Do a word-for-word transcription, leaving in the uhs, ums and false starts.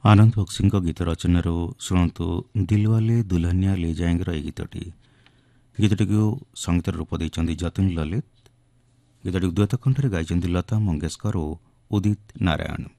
आनंद बक्सी गीत रचनार शुणु दिलवाले दुल्हनिया ले जाएंगे यह गीतटी गीतटी को संगीत रूप देते जतिन ललित गीतटी द्वैत कंठे गाई लता मंगेशकर और उदित नारायण।